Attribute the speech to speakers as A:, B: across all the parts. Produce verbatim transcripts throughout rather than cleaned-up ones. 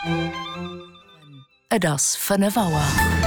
A: Et ass fënne Waer.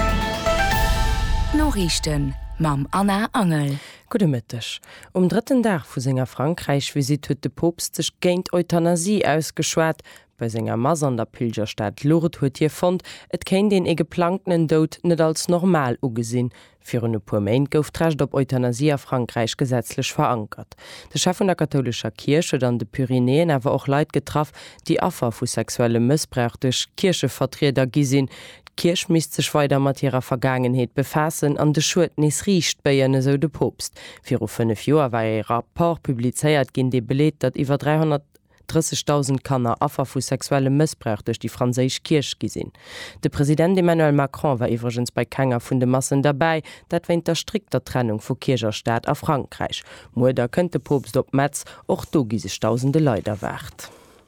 A: Norrichten mam Anna Angel.
B: Gute Mittag. Um dritten Tag vu senger Frankreich visit huet de Popst sech géint Euthanasie ausgeschwert. Bei senger Mas an der Pilgerstadt Lourdes huet hier fand, et kennt den e geplanten Tod net als normal ugesinn. Für eine paar Monate gouf d'Recht op Euthanasie a Frankreich gesetzlich verankert. Der Chef von der katholischer Kirche dann de Pyrenäen awer auch Leute getroffen, die Opfer vu sexuelle Missbrauch durch Kirchevertreter gisinn. Kirch misst sech weiter mat ihrer Vergangenheit befassen, an de Schuld nis riecht bei jene so de Popst. Vier fünf Joer war e Rapport publizeiert gin de belet, dat iwwer dreihundertdreißigtausend Kanner Opfer vu sexuelle Missbrauch durch die französisch Kirche gesinn. Der Präsident Emmanuel Macron war übrigens bei keiner vun de Massen dabei, dat wennt der strikter Trennung vu Kircherstaat a Frankreich. Mueder könnte Popst op Metz och do gisech tausende Leute wart.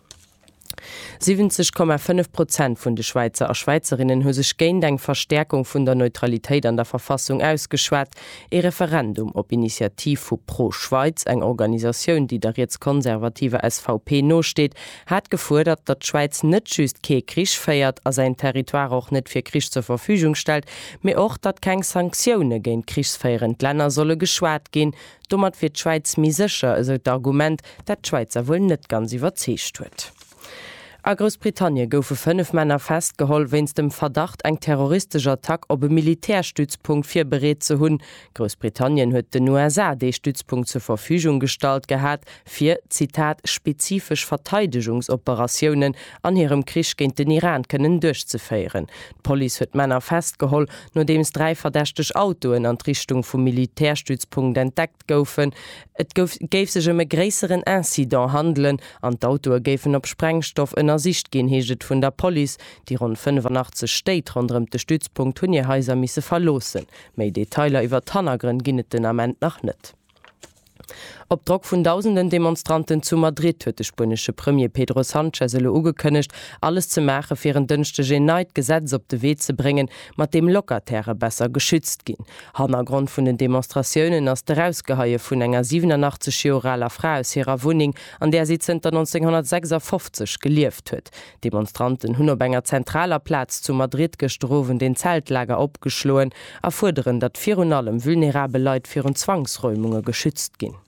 B: siebzig Komma fünf Prozent vun de Schweizer a Schweizerinnen hu sech géint eng Verstärkung vun der Neutralitéit an der Verfassung ausgeschwert. E Referendum op Initiativ vu Pro Schweiz, eng Organisationun, die der jetzt konservative S V P nosteht, hat gefordert, dat Schweiz net just ke Krich feiert, as sein Territoire auch net fir Krich zur Verfügung stellt, mé och dat keng Sanktionune géint Krichsfeierend Länder solle geschwaart gin. Dommert fir d'Schweiz mi sicher is d Argument, dat d'Schweizer wohl net ganz iwwerzecht huet. A Großbritannien goufe fünf Männer festgeholt, wenns dem Verdacht eng terroristischer Attack op e Militärstützpunkt fir bereet ze hunn. Großbritannien huet den U S A de Stützpunkt zur Verfügung gestalt gehat, fir, Zitat, spezifisch Verteidigungsoperationen an ihrem Krisch géint den Iran können durchzufeieren. D'Police huet Männer festgeholt, nodems drei verdächteg Autoen an Richtung vum Militärstützpunkt entdeckt goufen. Et géif sech um e gräisseren Incident handeln, an d'Autoer géifen op Sprengstoff ënner Sicht gin heget vun der Police, die rund fünfundachtzig Stäit rondrem de Stützpunkt hunn je Häuser misse verlosen. Méi Detailer iwwer Tannergren ginnet den Amment nach net. Op Druck vun tausenden Demonstranten zu Madrid huet de spanische Premier Pedro Sánchez ugekënnecht, alles ze mache fir en dënchte Geneit Gesetz op de Wee ze bringen, mat dem Lockerterre besser geschützt gin. Hannergrund vun den Demonstrationioen ass der Rausgehaie vun enger siebenundachtzig Joraler Frau aus ihrer Wohnung, an der sie zter neunzehnhundertsechsundfünfzig gelieft huet. Demonstranten hunn op enger zentraler Platz zu Madrid gestrowen den Zeltlager opgeschloen, erfuderen, dat virun allem vulnerable Leiit fir un Zwangsräumunge geschützt gin.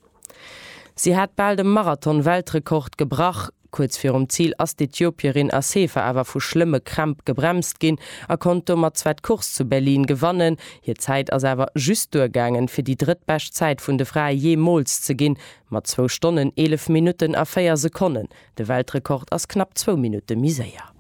B: Sie hat bald dem Marathon-Weltrekord gebracht. Kurz vor dem Ziel ass d'Äthiopierin Asefa awer vu schlimme Kramp gebremst gin, er konnte mat zweit Kurs zu Berlin gewannen. Hier Zeit as awer just durchgangen fir die drittbest Zeit vun de Frei jemals ze gin, mat zwei Stunden elf Minuten a vier Sekunden. De Weltrekord ass knapp zwei Minuten miséier.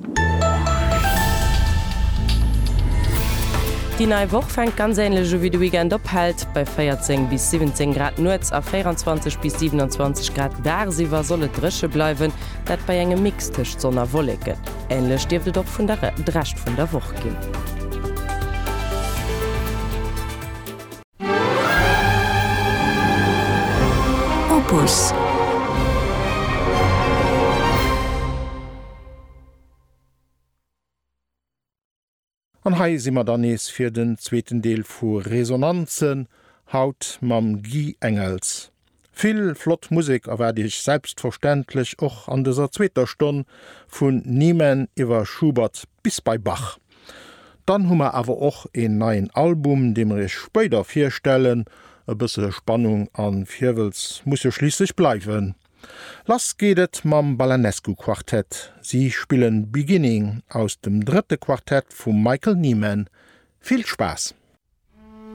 B: Die neue Woche fängt ganz ähnlich wie der Weekend abhält. Bei vierzehn bis siebzehn Grad Nord, auf vierundzwanzig bis siebenundzwanzig Grad Darsiver soll es drische bleiben, das bei einem Mixtisch so einer Wolke. Ähnlich dürfte doch von der Rest von der Woche gehen.
A: Opus.
C: An hai simmer danes fir den zweeten Deel vu Resonanzen haut mam Guy Engels. Vill Flott Musik awer Dich selbstverständlich och an deser zweter Stonn vun Niemen iwwer Schubert bis bei Bach. Dann hummer awer och en neien Album, dem rech spéider firstellen, e bësse Spannung an Virwels muss jo schliesslich bleiwen. Lass gehtet mam Balanescu-Quartett. Sie spielen Beginning aus dem dritte Quartett von Michael Nyman. Viel Spaß!